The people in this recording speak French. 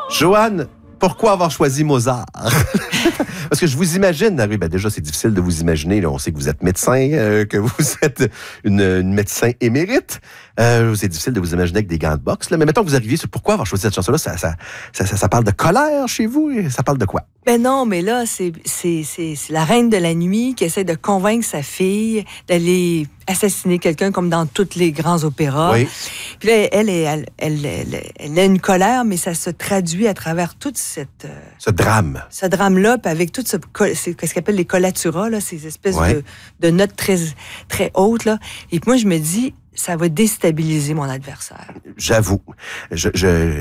Joanne, pourquoi avoir choisi Mozart? Parce que je vous imagine, oui, ben déjà, c'est difficile de vous imaginer. Là, on sait que vous êtes médecin, que vous êtes une médecin émérite. C'est difficile de vous imaginer avec des gants de boxe. Là. Mais mettons que vous arriviez sur pourquoi avoir choisi cette chanson-là. Ça parle de colère chez vous? Ça parle de quoi? Ben non, mais là, c'est la reine de la nuit qui essaie de convaincre sa fille d'aller assassiner quelqu'un comme dans tous les grands opéras. Oui. Puis là, elle a une colère, mais ça se traduit à travers toute cette... ce drame. Ce drame-là, puis avec tout ce qu'on appelle les collatura, là, ces espèces de notes très, très hautes. Là. Et puis moi, je me dis, ça va déstabiliser mon adversaire. J'avoue.